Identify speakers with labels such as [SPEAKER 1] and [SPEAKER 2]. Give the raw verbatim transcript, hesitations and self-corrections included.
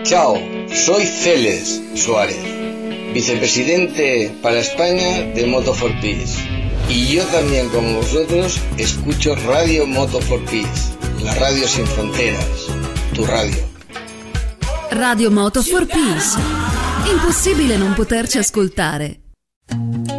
[SPEAKER 1] Ciao, soy Celes Suárez, vicepresidente para España de Moto for Peace. Y yo también, como vosotros, escucho Radio Moto for Peace, la radio sin fronteras, tu radio.
[SPEAKER 2] Radio Moto for Peace. Impossibile non poterci ascoltare.